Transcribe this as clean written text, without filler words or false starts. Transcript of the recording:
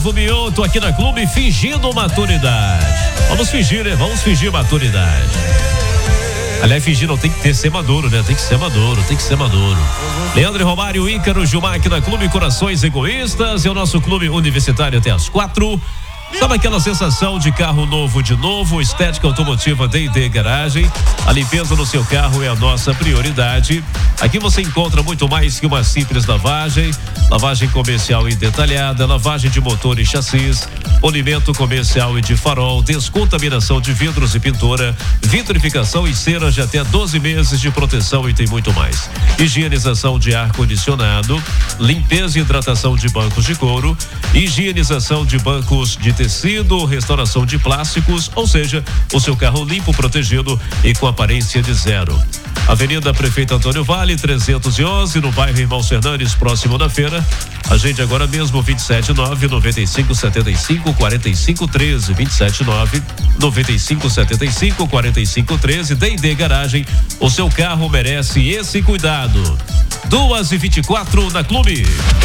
Minuto aqui na Clube fingindo maturidade. Vamos fingir, né? Vamos fingir maturidade. Aliás, fingir não tem que ser maduro, né? Tem que ser maduro. Leandro e Romário, Ícaro, Gilmar aqui na Clube Corações Egoístas. É o nosso clube universitário até às 4. Sabe aquela sensação de carro novo de novo? Estética automotiva D&D Garagem. A limpeza no seu carro é a nossa prioridade. Aqui você encontra muito mais que uma simples lavagem. Lavagem comercial e detalhada, lavagem de motor e chassis, polimento comercial e de farol, descontaminação de vidros e pintura, vitrificação e cera de até 12 meses de proteção e tem muito mais. Higienização de ar-condicionado, limpeza e hidratação de bancos de couro, higienização de bancos de tecido, restauração de plásticos, ou seja, o seu carro limpo, protegido e com aparência de zero. Avenida Prefeito Antônio Vale, 311, no bairro Irmão Fernandes, próximo da feira. Agende agora mesmo 279-9575-4513, 279-9575-4513. D&D Garagem, o seu carro merece esse cuidado. 2h24 na Clube.